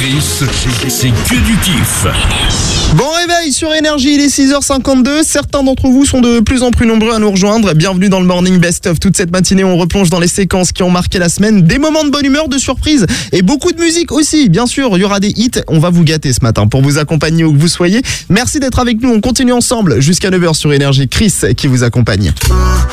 Chris, c'est que du kiff. Bon réveil sur Énergie, il est 6h52. Certains d'entre vous sont de plus en plus nombreux à nous rejoindre. Bienvenue dans le Morning Best of. Toute cette matinée, on replonge dans les séquences qui ont marqué la semaine. Des moments de bonne humeur, de surprise et beaucoup de musique aussi. Bien sûr, il y aura des hits. On va vous gâter ce matin pour vous accompagner où que vous soyez. Merci d'être avec nous. On continue ensemble jusqu'à 9h sur Énergie. Chris qui vous accompagne.